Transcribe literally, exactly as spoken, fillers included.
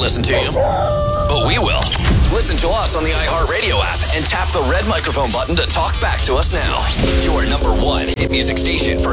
listen to you, but we will. Listen to us on the iHeartRadio app and tap the red microphone button to talk back to us now. Your number one hit music station for